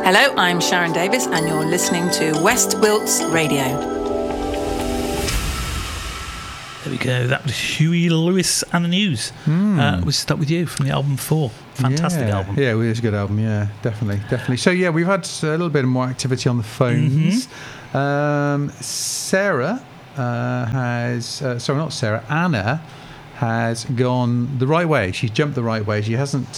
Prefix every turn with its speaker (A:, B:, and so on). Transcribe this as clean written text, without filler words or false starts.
A: Hello, I'm Sharon Davis, and you're listening to West Wilts Radio.
B: There we go. That was Huey Lewis and the News. We'll start with you from the album 4. Fantastic album.
C: Yeah, it was a good album. Yeah, definitely. So yeah, we've had a little bit more activity on the phones. Anna has gone the right way. She's jumped the right way. She hasn't